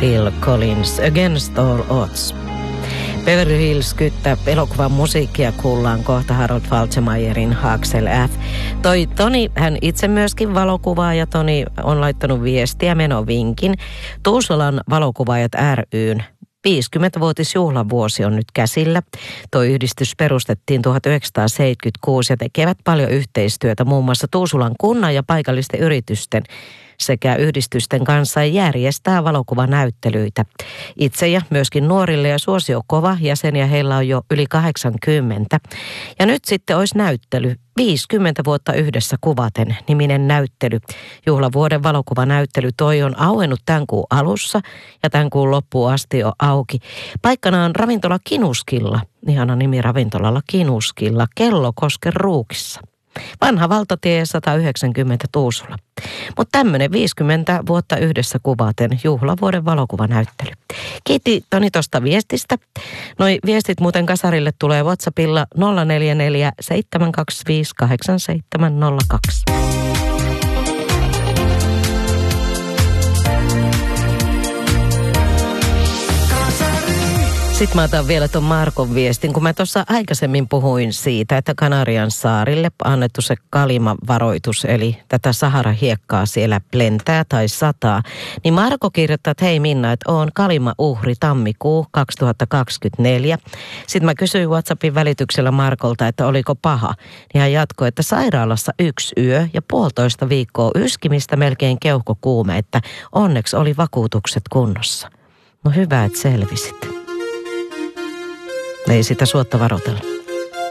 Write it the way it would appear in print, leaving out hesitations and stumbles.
Phil Collins, Against All Odds. Beverly Hills kyttää elokuvan musiikkia, kuullaan kohta Harold Faltermeyerin Axel F. Toi Toni, hän itse myöskin valokuvaa ja Toni on laittanut viestiä menovinkin. Tuusulan valokuvaajat ry:n 50-vuotisjuhlavuosi on nyt käsillä. Tuo yhdistys perustettiin 1976 ja tekevät paljon yhteistyötä muun muassa Tuusulan kunnan ja paikallisten yritysten sekä yhdistysten kanssa järjestää valokuvanäyttelyitä. Itse ja myöskin nuorille ja suosio kova, jäseniä heillä on jo yli 80. Ja nyt sitten olisi näyttely 50 vuotta yhdessä kuvaten -niminen näyttely. Juhlavuoden valokuvanäyttely toi on auennut tämän kuun alussa ja tämän kuun loppuun asti on auki. Paikkana on ravintola Kinuskilla, ihana nimi ravintolalla Kinuskilla, Kellokosken Ruukissa. Vanha valtatie 190 Tuusula. Mutta tämmöinen 50 vuotta yhdessä kuvaten juhlavuoden valokuvanäyttely. Kiitti Toni tosta viestistä. Noi viestit muuten kasarille tulee WhatsAppilla 044 725 8702. Sitten mä otan vielä tuon Markon viestin, kun mä tuossa aikaisemmin puhuin siitä, että Kanarian saarille annettu se kalimavaroitus, eli tätä Sahara-hiekkaa siellä lentää tai sataa, niin Marko kirjoittaa, että hei Minna, että oon kalima-uhri tammikuu 2024. Sitten mä kysyin WhatsAppin välityksellä Markolta, että oliko paha, niin hän jatkoi, että sairaalassa 1 yö ja 1,5 viikkoa yskimistä, melkein keuhkokuume, että onneksi oli vakuutukset kunnossa. No hyvä, että selvisit. Ei sitä suotta varotella.